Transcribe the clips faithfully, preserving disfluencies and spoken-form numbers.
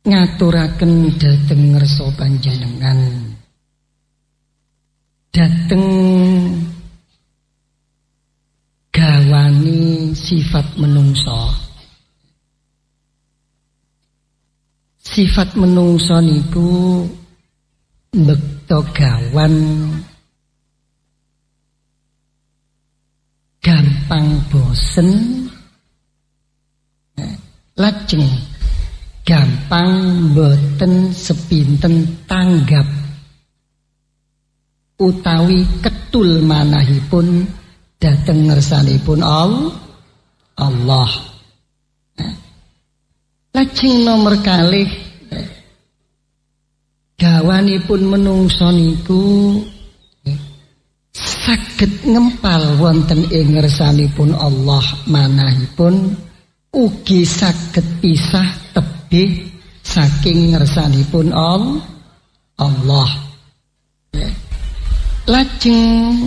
ngaturaken dhateng ngersa panjenengan dhateng gawani sifat menungso. Sifat menungso niku mbekta gawan gampang bosen, lajeng gampang boten sepinten tanggap utawi ketul manahipun dhateng ngersanipun Allah. Lajeng nomor kalih gawanipun menungso niku saged ngempal wonten ing ngersanipun Allah manahipun ugi saged pisah tebih saking ngersanipun Allah. Lajeng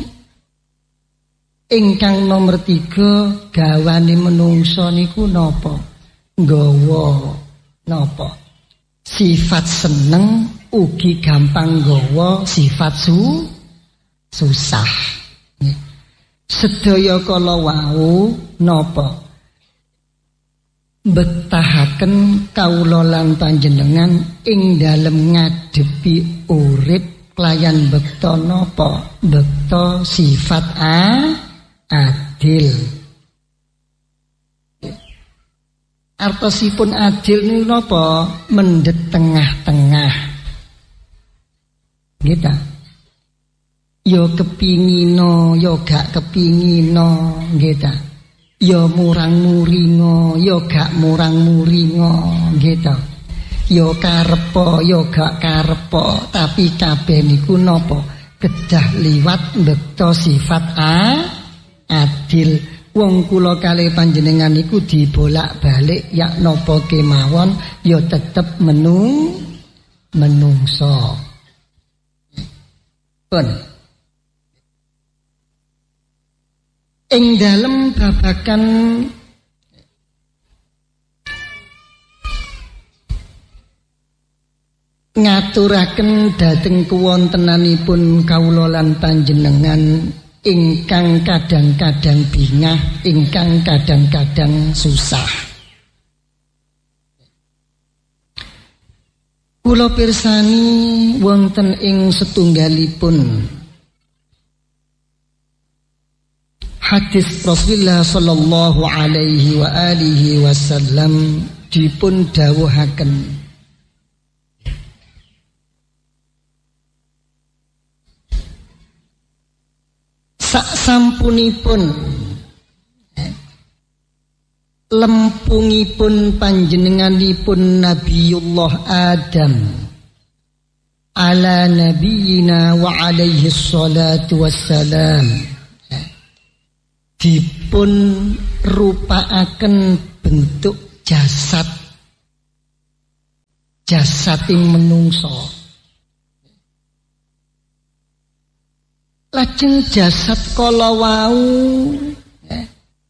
ingkang nomor tiga gawane menungso niku napa? Nggawa napa? Sifat seneng ugi gampang nggawa sifat su susah. Sedaya kala wau napa? Betahaken kawula lan panjenengan ing dalem ngadepi urip klayan bekta napa? Bekta sifat a adil. Artosipun adil niku napa? Mendhet tengah-tengah. Gitu. Yo kepingino, yo gak kepingino, gitu. Yo murang-muringo, yo gak murang-muringo, gitu. Yo karepo, yo gak karepo, tapi kabeh niku napa? Kedah liwat mbekta sifat a adil. Wong kula kalih panjenengan niku dibolak-balik yak napa kemawon ya tetep menung menungso. Pun ing dalem babagan ngaturaken dhateng kuwontenanipun kawula lan panjenengan ingkang kadang-kadang bingah, ingkang kadang-kadang susah. Kula pirsani wonten ing setunggalipun hadis Rasulullah sallallahu alaihi wa alihi wasallam dipun dawuhaken sak sampunipun lempungipun panjenenganipun Nabiullah Adam ala nabiyina wa alaihi salatu wassalam dipun rupaaken bentuk jasad jasading menungso. Lajeng jasad kala wau eh,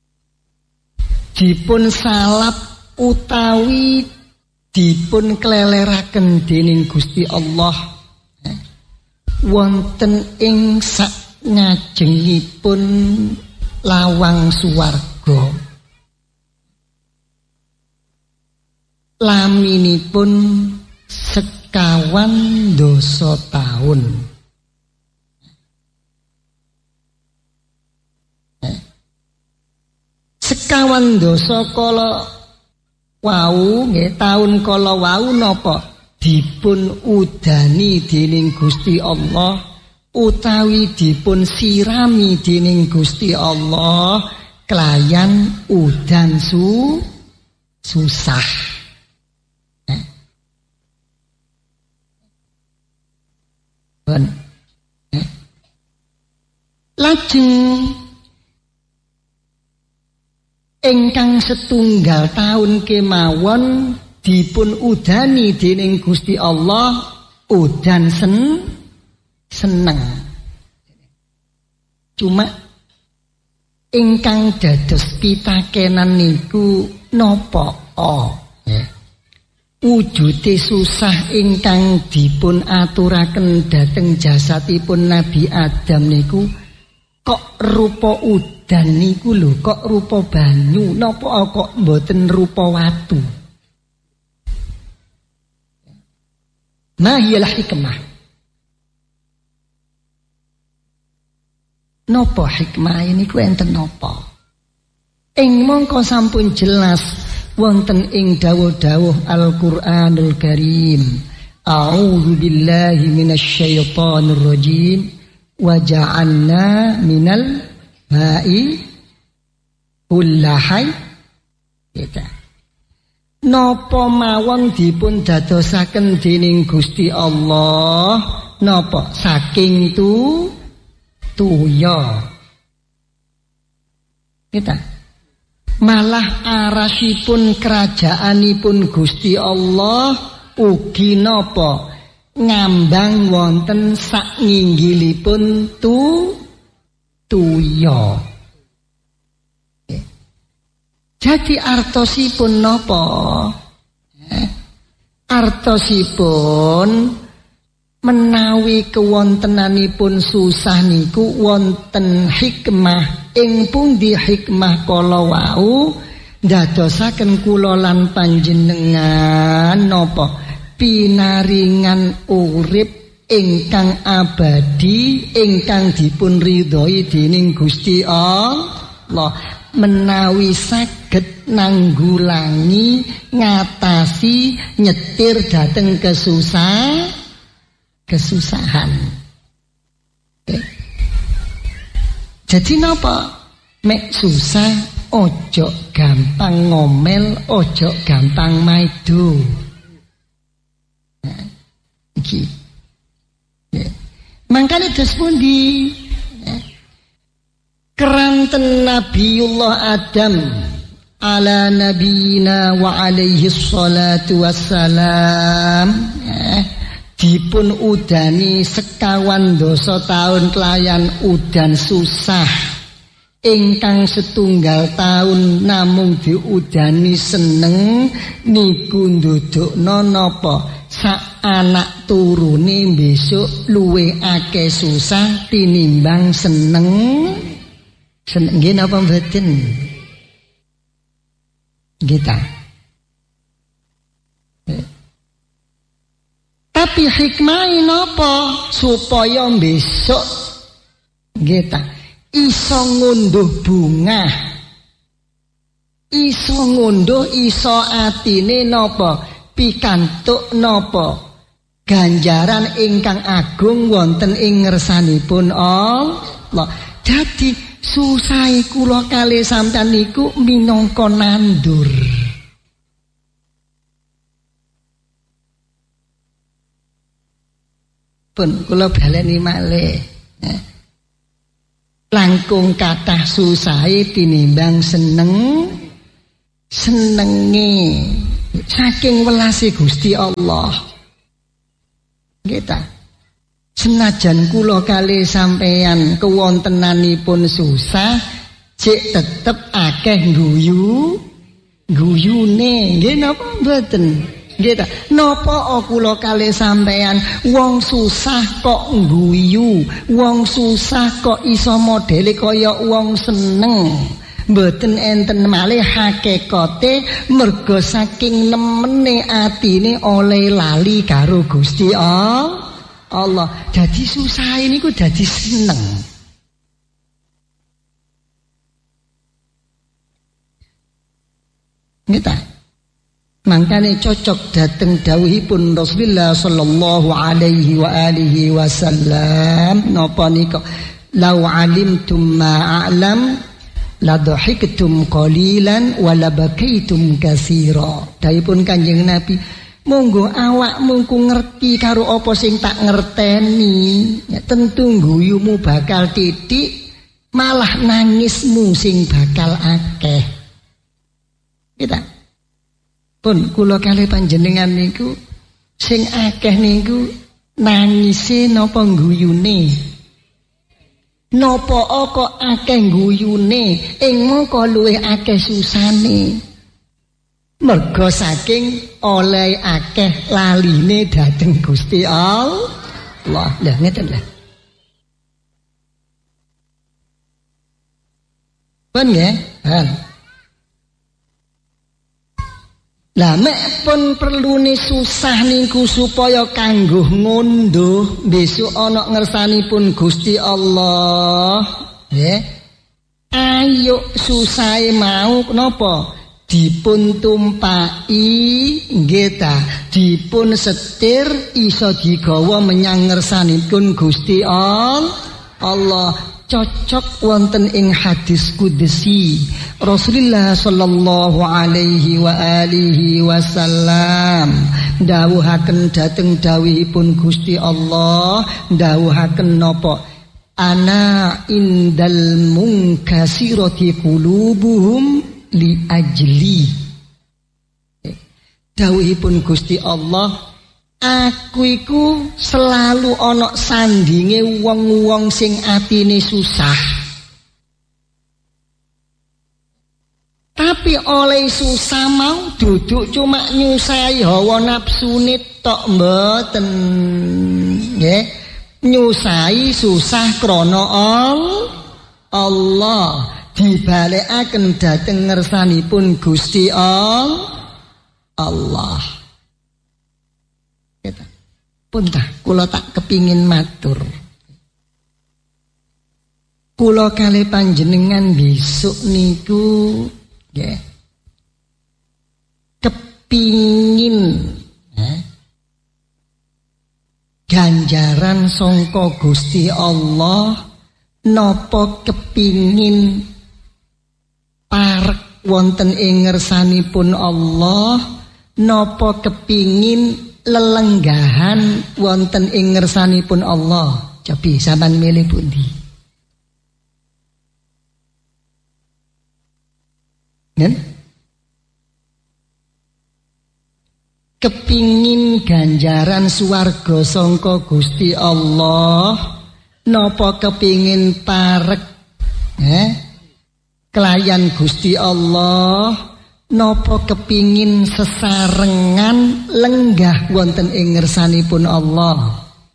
dipun salap utawi dipun kleleraken dening Gusti Allah eh, wonten ing sak ngajengipun lawang swarga. Laminipun sekawan dasa taun. Sekawan dosa kala wau nggih taun kala wau napa dipun udani dening Gusti Allah utawi dipun sirami dening Gusti Allah kelayan udan su susah. Eh. Ben. Eh. Lajeng ingkang setunggal taun kemawon dipun udani dening Gusti Allah udan sen seneng. Cuma ingkang dados pitakenan niku napa? Oh, ya. wujude susah ingkang dipun aturaken dhateng jasadipun Nabi Adam niku kok rupa udan niku lho, kok rupa banyu, napa kok mboten rupa watu. Mahiyal hikmah. Napa hikmah ini ku enten napa? Ing mongko sampun jelas wonten ing dawuh-dawuh Al-Qur'anul Karim. A'udzu billahi minasyaitonir rajim. Wa ja'alna minal ma'i kullahai. Kita. Napa mawon dipun dadosaken dening Gusti Allah napa saking tu tuya. Kita malah arasipun kerajaanipun Gusti Allah ugi napa ngambang wonten sak nginggilipun tu tuya. Jadi artosipun napa? Eh, artosipun menawi kewontenanipun susah niku wonten hikmah. Ing pundi hikmah kala wau ndadosaken kula lan panjenengan napa? Pinaringan urip ingkang abadi ingkang dipun ridhoi dening Gusti Allah. Menawi saged nanggulangi ngatasi nyetir dhateng kesusah kesusahan. Okay. Jadi napa? Mek susah ojo gampang ngomel, ojo gampang maido. Nah, iki. Yeah. Mangkane dos pundi? Keranten Nabiullah Adam ala nabiyina wa alaihi salatu wassalam eh, dipun udani sekawan dosa tahun kelayan udan susah ingkang setunggal tahun namung diudani seneng niku ndudukna napa sak anak turune besok luwih akeh susah tinimbang seneng. Seneng nggih napa mboten? Kita. Eh. Tapi hikmah napa supaya besok kita iso ngunduh bunga. Iso ngunduh iso atine napa pikantuk napa ganjaran ingkang agung wonten ing ngersanipun Allah. Jadi susai kula kalih sampeyan niku minangka nandur. Pun kula baleni malih. Eh. Langkung kathah susahe tinimbang seneng senenge saking welase Gusti Allah. Nggih. Senajan kula kalih sampeyan kewontenanipun susah cek tetep akeh guyu guyune nggih napa mboten nggih ta napa kula kalih sampeyan wong susah kok guyu wong susah kok iso modele kaya wong seneng mboten enten malih hakikate merga saking nemene atine oleh lali karo Gusti Allah Allah, jadi susah ini ku jadi seneng. Nggih. Mangkane cocok dateng dawuhipun Rasulullah sallallahu alaihi wa alihi wasallam napa nika law alimtum ma a'lam la dhahiktum qalilan wa la bakaitum katsira. Dawuhipun Kanjeng Nabi monggo awakmu ku ngerti karo apa sing tak ngerteni ya tentu guyumu bakal titik malah nangismu sing bakal akeh. Kita pun kula kalih panjenengan niku sing akeh niku nangise napa guyune napa kok akeh guyune ing moko luwih akeh susane. Mergo saking oleh akeh laline dhateng Gusti Allah. Lah ngeten lho. Pun nggih? Ha. Lah mek pun perlune susah niku supaya kanggo ngunduh besok ana ngersanipun Gusti Allah. Nggih. Ayo susahe mau napa? Dipun tumpaki nggih ta, dipun setir iso digawa menyang ngersanipun Gusti Allah. Cocok wonten ing hadis qudsi Rasulullah sallallahu alaihi wa alihi wasallam dawuhaken dhateng dawuhipun Gusti Allah, dawuhaken napa? Ana indal munkasirati qulubuhum li ajli. Dawuhipun Gusti Allah, aku iku selalu ana sandinge wong-wong sing atine susah. Tapi oleh susah mau duduk cuma nyusahi hawa nafsune tok mboten. Nggih. Nyusahi susah krana Allah. Dibalekaken dhateng ngersanipun Gusti Allah. Kita pun tah kula tak kepingin matur. Kula kali panjenengan besok niku nggih kepingin eh, ganjaran sangka Gusti Allah napa kepingin parek wonten ing ngersanipun Allah, napa kepingin lelenggahan wonten ing ngersanipun Allah. Cobi sampean milih pundi? Nen? Kepingin ganjaran swarga sangka Gusti Allah, napa kepingin parek eh kelayan Gusti Allah, napa kepingin sesarengan lenggah wonten ing ngersanipun Allah.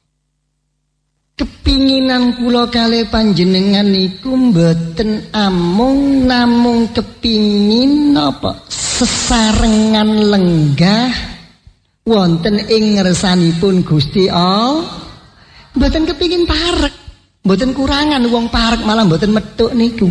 Kepinginan kula kalih panjenengan niku mboten amung namung kepingin napa sesarengan lenggah wonten ing ngersanipun Gusti Allah. Mboten kepingin parek, mboten kurangan wong parek malah mboten metuk niku.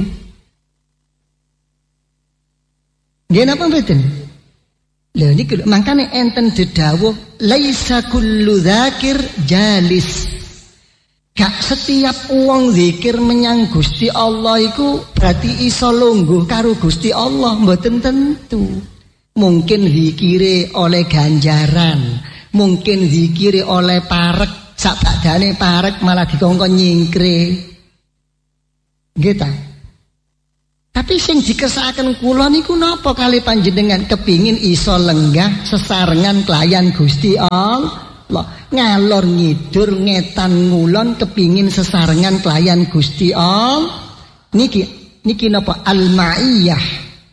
Nggih napa mboten? Lha niku mangkane enten dedawuh laisa kullu dzakir jalis. Gak setiap wong zikir menyang Gusti Allah iku berarti iso lungguh karo Gusti Allah, mboten tentu. Mungkin zikire oleh ganjaran, mungkin zikire oleh parek, sak badane parek malah dikongkon nyingkre. Nggih ta? Tapi sing dikersakaken kula niku napa kali panjenengan kepingin iso lenggah sesarengan kelayan Gusti Allah. Ngalor ngidur ngetan ngulon kepingin sesarengan kelayan Gusti Allah. Niki niki napa al-ma'iyah.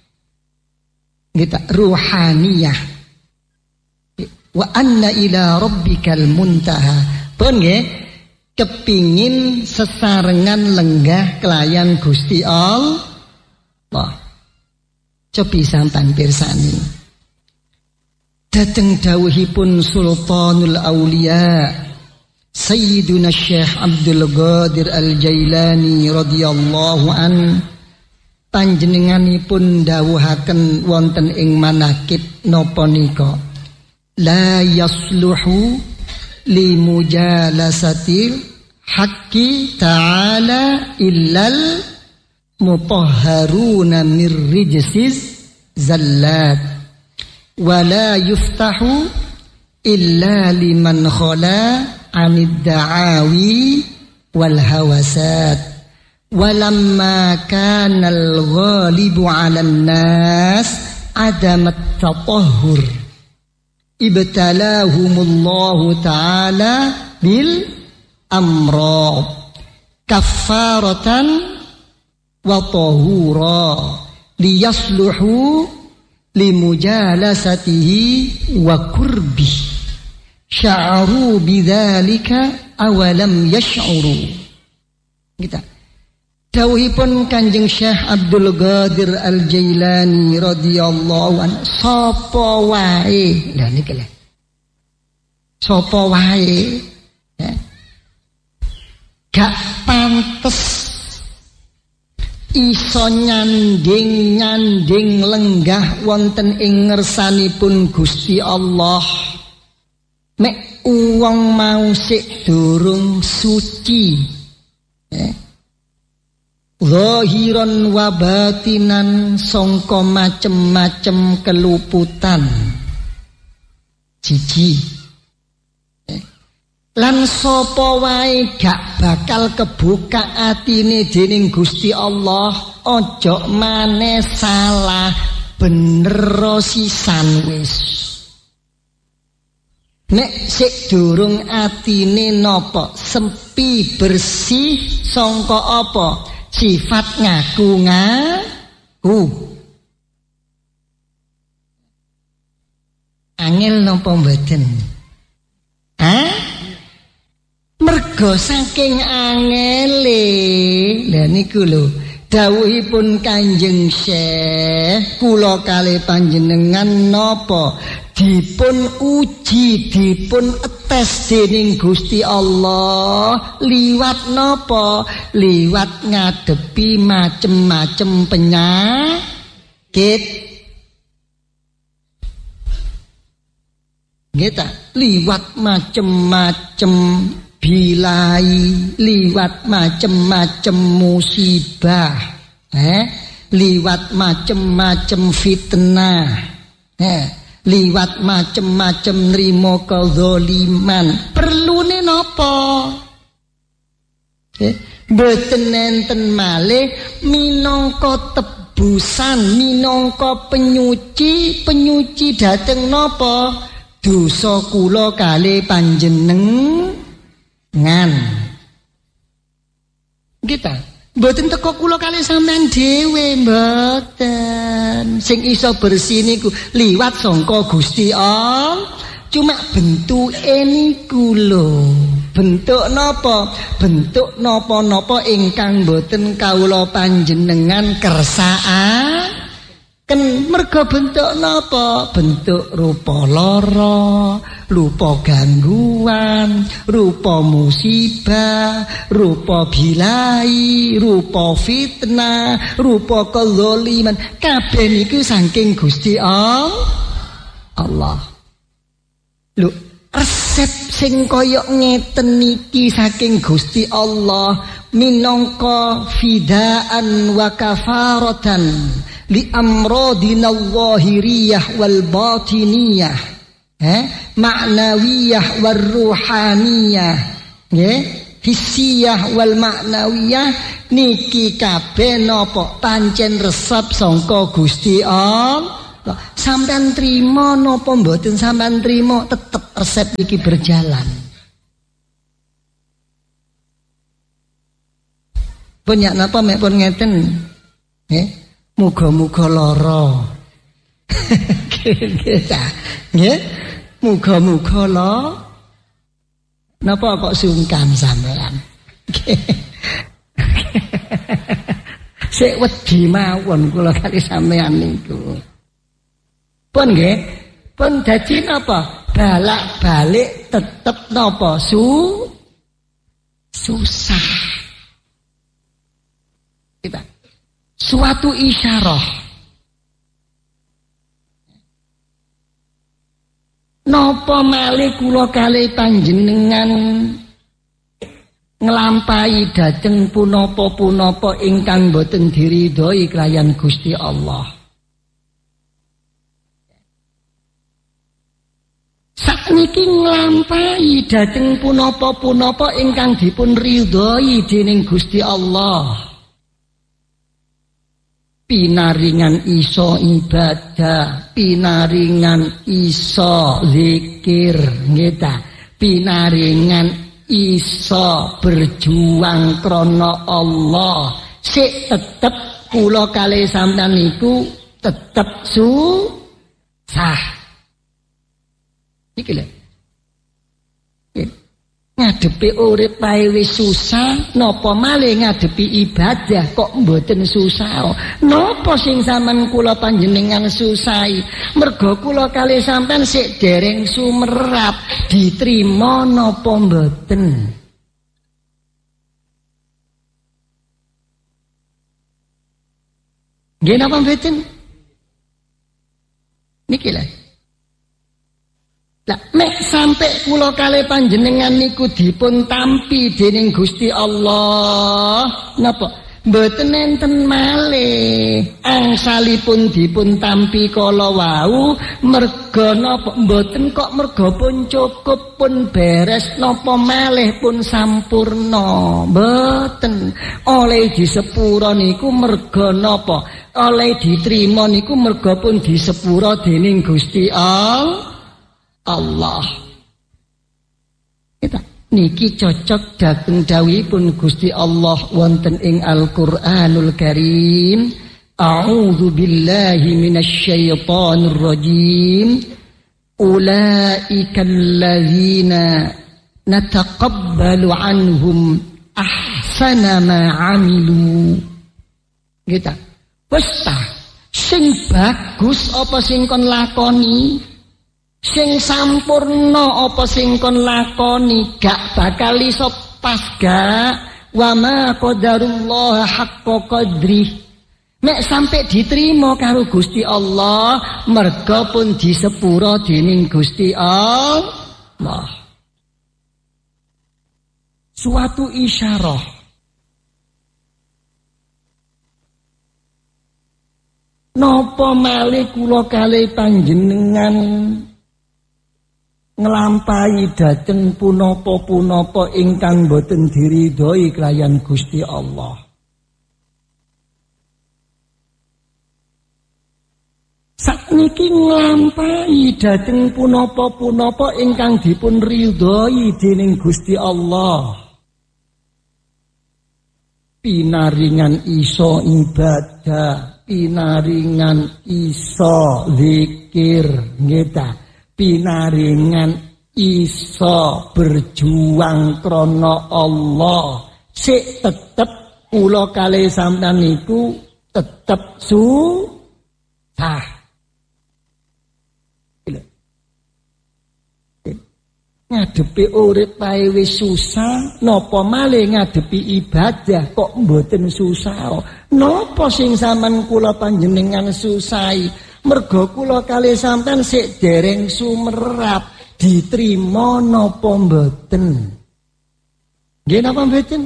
Kita ruhaniyah. Wa anna ila rabbikal muntaha. Pun nggih kepingin sesarengan lenggah kelayan Gusti Allah. Allah. Cobi sampan pirsani. Dateng dawuhipun Sultanul Auliya Sayyiduna Syekh Abdul Qadir Al-Jailani radhiyallahu an, panjenenganipun dawuhaken wonten ing manakib napa nika, la yasluhu li mujalasatil haqqi ta'ala illal mutahharuna mir rijsiz zallat wa la yuftahu illa liman khala anid da'awi wal hawasat walamma kana al ghalibu 'alan nas adamat tatahhur ibtalahumullahu ta'ala bil amrad kaffaratan wa tahura liyasluhu limujalasatihi wa qurbi sya'ru bidzalika awalam yash'uru. Kita dawuhipun Kanjeng Syekh Abdul Qadir Al-Jailani radhiyallahu anhu, sapa wae, lha niki lho, sapa wae ya, gak pantes iso nyanding-nyanding lenggah wonten ing ngersanipun Gusti Allah mek wong mau sik durung suci ya, zahiran wa batinan sangka macem-macem keluputan siji. Lan sapa wae gak bakal kebuka atine dening Gusti Allah, ojo maneh salah bener sisan wis. Nek sik durung atine napa sempi bersih sangka apa sifat ngaku ngaku. Angel napa mboten? Hah? Mergo saking angele, lha niku lho dawuhipun Kanjeng Syekh, kula kalih panjenengan napa dipun uji, dipun etes dening Gusti Allah liwat napa? Liwat ngadepi macem-macem penyakit. Nggih ta? Liwat macem-macem bilai, liwat macem-macem musibah, eh, liwat macem-macem fitnah, eh, liwat macem-macem nrimo kezaliman. Perlune napa? Eh, mboten enten malih minangka tebusan, minangka penyuci, penyuci dhateng napa? Dosa kula kalih panjenengan. Ngan kita mboten teko kula kalih sampean dhewe, mboten. Sing iso bersih niku liwat sangka Gusti Allah. Cuma bentuke niku lho, bentuk napa? Bentuk napa-napa ingkang mboten kawula panjenengan kersaan. Ken mergo bentuk napa? Bentuk rupa lara, rupa gangguan, rupa musibah, rupa bilai, rupa fitnah, rupa kezaliman. Kabeh niku saking Gusti Allah. Lho, resep sing kaya ngeten niki saking Gusti Allah minangka fidaan wa kafaratan li amradina zahiriyah wal batiniyah, eh, ma'nawiyah wal ruhaniyah, nggih, hissiyah wal ma'nawiyah niki kabeh napa pancen resep sangka Gusti Allah. Sampeyan trima napa mboten sampeyan trima, tetep resep iki berjalan. Punya napa mek pun ngeten, nggih. Muga-muga lara. Kita, nggih. Muga-muga lara. Napa kok sungkan sampean? Sik wedi mawon kula kali sampean niku. Pun nggih, pun dadi napa? Balak-balik tetep napa? Su susah. Kita suatu isyarah napa malih kula kalih panjenengan nglampahi dhateng punapa-punapa ingkang boten diridhoi kelayan Gusti Allah. Sakniki nglampahi dhateng punapa-punapa ingkang dipun ridhoi dening Gusti Allah. Pinaringan iso ibadah, pinaringan iso zikir, nggih ta? Pinaringan iso berjuang krana Allah. Sik tetep kula kalih sampeyan niku tetep su sah. Iki lho. Ngadepi urip ae wis susah, napa malih ngadepi ibadah kok mboten susah. Napa sing sampean kula panjenengan susahi? Merga kula kalih sampean sik dereng sumerap, diterima napa mboten? Nggih napa mboten? Niki lho. Lah mek sampai kula kalih panjenengan niku dipun tampi dening Gusti Allah, napa mboten enten malih angsalipun dipun tampi kala wau merga napa mboten kok merga pun cukup pun beres napa malih pun sampurna mboten oleh disepura niku merga napa oleh diterima niku merga pun disepura dening Gusti Allah. Allah. Kita niki cocok dhateng dawuhipun Gusti Allah wonten ing Al-Qur'anul Karim. A'udzu billahi minasyaitonir rajim. Ulaikal ladzina nataqabbalu anhum ahsana ma 'amilu. Kita wis ta sing bagus apa sing kon lakoni? Sing sampurna apa sing kon lakoni gak bakal iso pas gak wa ma qadarullah haqqa qadri mek sampai diterima karo Gusti Allah merga pun disepura dening Gusti Allah. Suatu isyarah napa malih kula kalih panjenengan nglampahi dhateng punapa-punapa ingkang boten diridhoi kelayan Gusti Allah. Sakniki nglampahi dhateng punapa-punapa ingkang dipun ridhoi dening Gusti Allah. Pinaringan iso ibadah, pinaringan iso zikir, nggih ta. Pinaringan iso berjuang krana Allah sik tetep kula kalih sampeyan niku tetep susah. Ngadepi urip ae wis susah, napa malih ngadepi ibadah kok mboten susah. Napa sing sampean kula panjenengan susahi? Merga kula kalih sampean sik dereng sumerap, diterima napa mboten? Nggih napa mboten?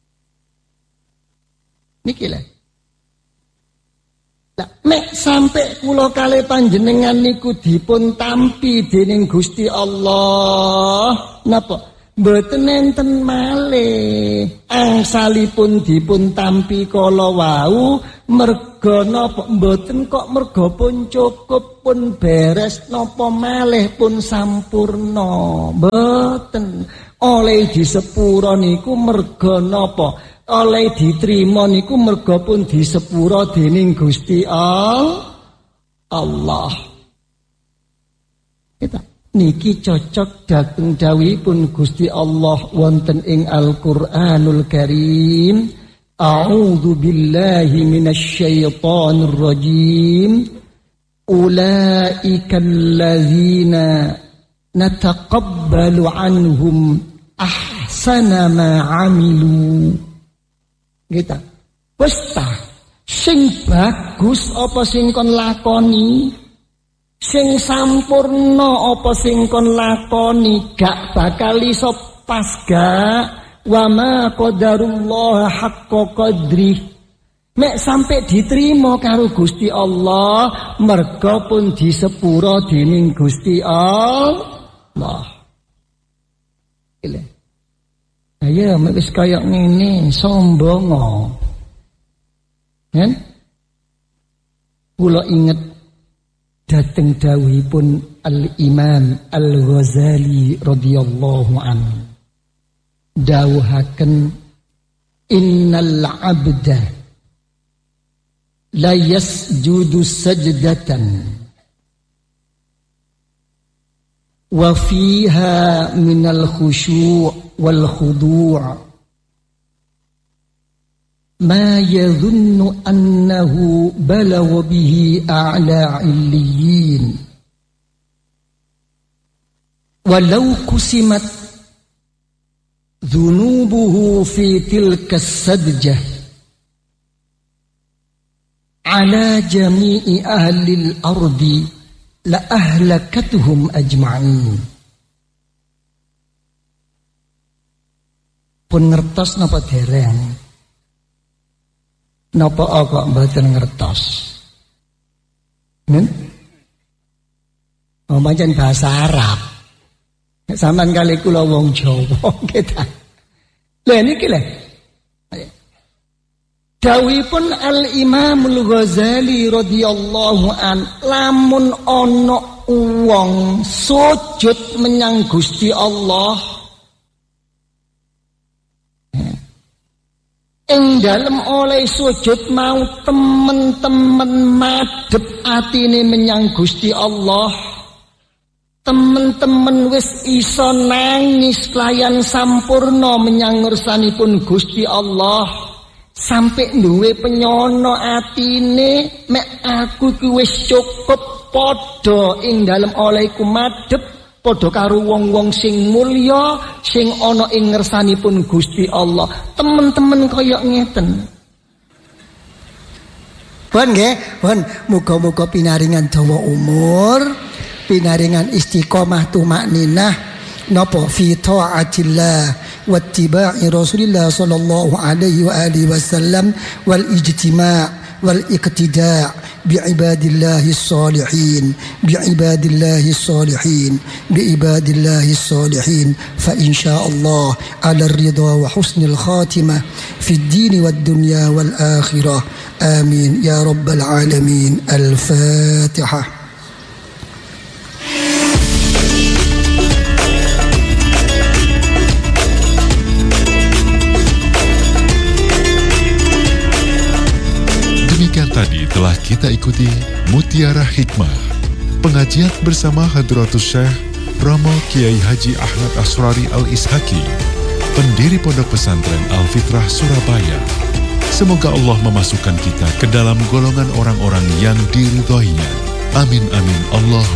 Niki lho. Lah mek sampai kula kalih panjenengan niku dipun tampi dening Gusti Allah, napa mboten enten malih angsalipun dipun tampi kala wau merga napa mboten kok merga pun cukup pun beres napa malih pun sampurna mboten oleh disepura niku merga napa oleh diterima niku merga pun disepura dening Gusti Allah. Kita niki cocok dhateng dawuhipun Gusti Allah wonten ing Al-Qur'anul Karim. A'udzu billahi minasyaitonir rajim. Ulaikal ladzina nataqabbalu anhum ahsana ma 'amilu. Kita wis ta sing bagus apa sing kon lakoni? Sing sampurna apa sing kon lakoni gak bakal iso pas gak wa ma qadarullah haqqa qadri mek sampai diterima karo Gusti Allah merga pun disepura dening Gusti Allah. Ile ayo mek wis kaya ngene sombong kan kula inget dhateng dawuhipun Al-Imam Al-Ghazali radhiyallahu anhu dawuhaken innal 'abda la yasjudu sajdatan wa fiha minal khusyu' wal khudu' ma yadhunnu annahu balagha bihi a'la 'illiyin walau kusimat dhunubuhu fi tilka as-sadjah ala jami'i ahli al-ardi la ahlakatuhum ajma'in. Pun ngertos napa dereng? Napa kok mboten ngertos? Nen? Oh, pancen bahasa Arab. Nek sampean kali kula wong Jawa kita. Lha niki lho. Dawuhipun Al-Imamul Ghazali radhiyallahu an, lamun ana wong sujud menyang Gusti Allah ing dalem oleh sujud mau temen-temen madhep atine menyang Gusti Allah, temen-temen wis iso nangis kelayan sampurna menyang ngersanipun Gusti Allah, sampai duwe penyono atine mek aku ki wis cukup padha ing dalem olehku madhep padha karo wong-wong sing mulya sing ana ing ngersanipun Gusti Allah. Temen-temen kaya ngeten. Pun nggih, pun muga-muga pinaringan dawa umur, pinaringan istiqomah tumakninah napa fi taatillah wattiba'i Rasulillah sallallahu alaihi wa alihi wasallam wal ijtima' wal iqtida' bi'ibadillahi salihin bi'ibadillahi salihin bi'ibadillahi salihin fa insyaallah ala ridha wa husnil khatimah fid din wad dunya wal akhirah amin ya rabbal alamin. Al-Fatihah. Demikian tadi telah kita ikuti Mutiara Hikmah, pengajian bersama Hadratus Syekh Romo Kiai Haji Ahmad Asrari Al-Ishaki, pendiri Pondok Pesantren Al-Fitrah Surabaya. Semoga Allah memasukkan kita ke dalam golongan orang-orang yang diridhoinya. Amin amin Allah.